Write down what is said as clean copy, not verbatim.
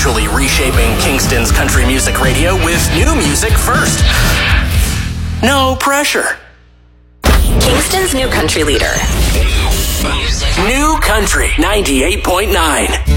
gradually reshaping Kingston's country music radio with new music first. No pressure. Kingston's new country leader. New Country 98.9.